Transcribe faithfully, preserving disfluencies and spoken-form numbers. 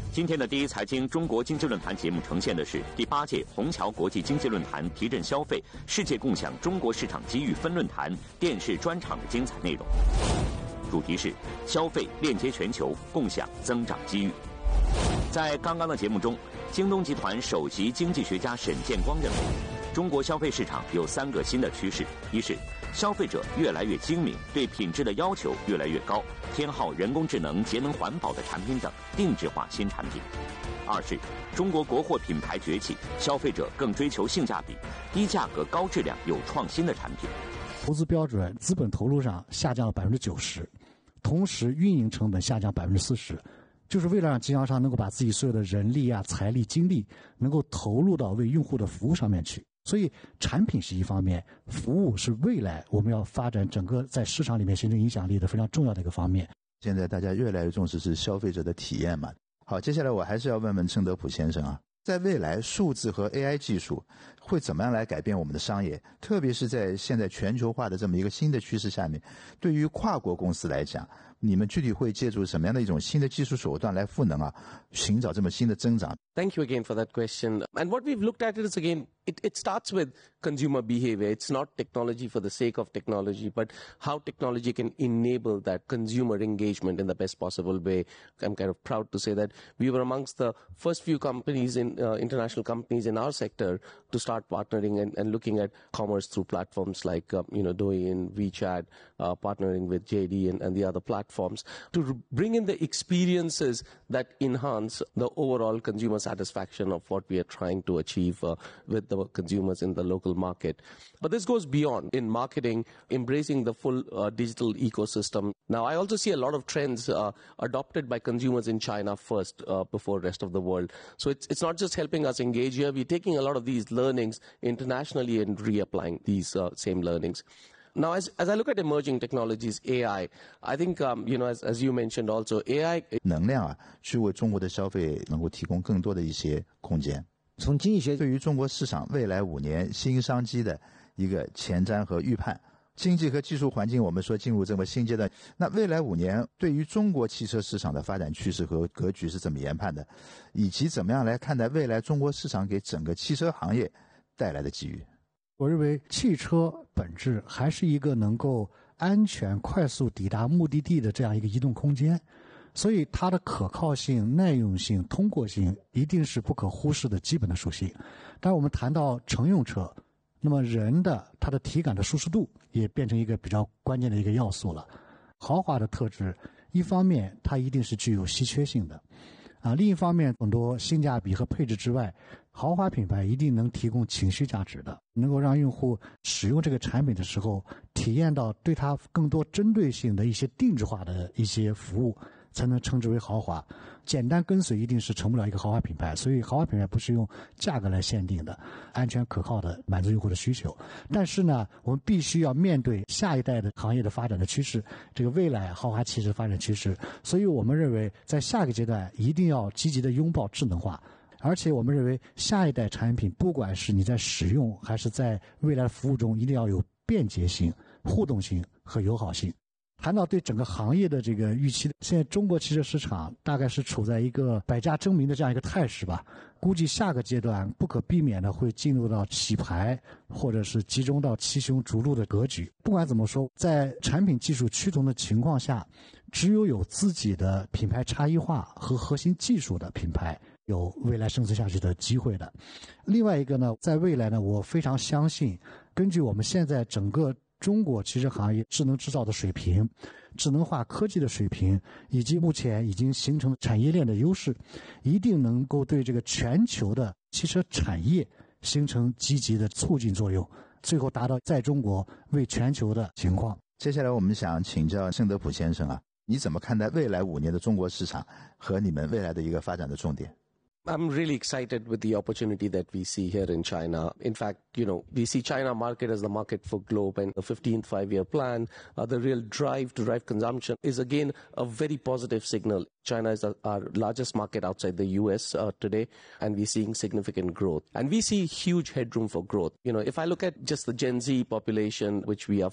今天的第一财经中国经济论坛节目呈现的是第八届虹桥国际经济论坛提振消费、世界共享中国市场机遇分论坛电视专场的精彩内容。主题是消费链接全球，共享增长机遇。在刚刚的节目中，京东集团首席经济学家沈建光认为，中国消费市场有三个新的趋势：一是消费者越来越精明，对品质的要求越来越高，偏好人工智能、节能环保的产品等定制化新产品；二是中国国货品牌崛起，消费者更追求性价比、低价格、高质量、有创新的产品。 投资标准资本投入上下降了百分之九十，同时运营成本下降百分之四十，就是为了让经销商能够把自己所有的人力啊、财力、精力能够投入到为用户的服务上面去。所以产品是一方面，服务是未来我们要发展整个在市场里面形成影响力的非常重要的一个方面。 现在大家越来越重视是消费者的体验嘛。好，接下来我还是要问问郑德普先生啊，在未来数字和 A I 技术会怎么样来改变我们的商业，特别是在现在全球化的这么一个新的趋势下面，对于跨国公司来讲，你们具体会借助什么样的一种新的技术手段来赋能啊，寻找这么新的增长？ Thank you again for that question. And what we've looked at is, again, it, it starts with consumer behavior. It's not technology for the sake of technology, but how technology can enable that consumer engagement in the best possible way. I'm kind of proud to say that we were amongst the first few companies, in uh, international companies in our sector, to start partnering and, and looking at commerce through platforms like, uh, you know, Douyin, WeChat, uh, partnering with J D and, and the other platforms to bring in the experiences that enhance the overall consumer satisfaction of what we are trying to achieve uh, with the consumers in the local market. But this goes beyond in marketing, embracing the full uh, digital ecosystem. Now, I also see a lot of trends uh, adopted by consumers in China first uh, before the rest of the world. So it's, it's not just helping us engage here. We're taking a lot of these learnings internationally and reapplying these uh, same learnings. Now, as, as I look at emerging technologies, A I, I think, um, you know, as, as you mentioned also, A I... 能量啊，去为中国的消费能够提供更多的一些空间。 从经济学对于中国市场未来五年新商机的一个前瞻和预判，经济和技术环境我们说进入这么新阶段，那未来五年对于中国汽车市场的发展趋势和格局是怎么研判的，以及怎么样来看待未来中国市场给整个汽车行业带来的机遇？ 我认为汽车本质还是一个能够安全快速抵达目的地的这样一个移动空间，所以它的可靠性、耐用性、通过性一定是不可忽视的基本的属性。当然我们谈到乘用车，那么人的它的体感的舒适度也变成一个比较关键的一个要素了。豪华的特质一方面它一定是具有稀缺性的啊，另一方面很多性价比和配置之外，豪华品牌一定能提供情绪价值的，能够让用户使用这个产品的时候体验到对它更多针对性的一些定制化的一些服务，才能称之为豪华。简单跟随一定是成不了一个豪华品牌，所以豪华品牌不是用价格来限定的，安全可靠的满足用户的需求。但是呢，我们必须要面对下一代的行业的发展的趋势，这个未来豪华汽车发展趋势，所以我们认为在下个阶段一定要积极的拥抱智能化，而且我们认为下一代产品不管是你在使用还是在未来的服务中，一定要有便捷性、互动性和友好性。谈到对整个行业的这个预期，现在中国汽车市场大概是处在一个百家争鸣的这样一个态势吧，估计下个阶段不可避免的会进入到洗牌或者是集中到七雄逐鹿的格局。不管怎么说，在产品技术趋同的情况下，只有有自己的品牌差异化和核心技术的品牌有未来生存下去的机会的。另外一个呢，在未来呢，我非常相信根据我们现在整个中国汽车行业智能制造的水平、智能化科技的水平，以及目前已经形成产业链的优势，一定能够对这个全球的汽车产业形成积极的促进作用，最后达到在中国为全球的情况。 接下来我们想请教盛德普先生啊，你怎么看待未来五年的中国市场和你们未来的一个发展的重点 ？I'm really excited with the opportunity that we see here in China. In fact, you know, we see China market as the market for globe, and the fifteenth five-year plan, uh, the real drive to drive consumption is again a very positive signal. China is our largest market outside the U S uh, today, and we're seeing significant growth. And we see huge headroom for growth. You know, if I look at just the Gen Z population, which we are